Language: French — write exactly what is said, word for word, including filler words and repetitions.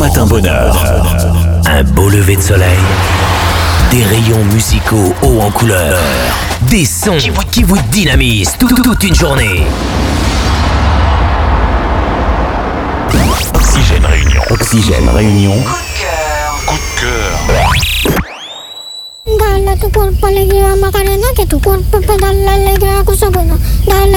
Matin Bonheur. Un beau lever de soleil. Des rayons musicaux hauts en couleur. Des sons qui vous, qui vous dynamisent tout- toute une journée. Oxygène Réunion. Oxygène Réunion. Coup de cœur. Dala tu cuerpo alegría Macarena, que tu cuerpo pedala alegría cosa buena. Dala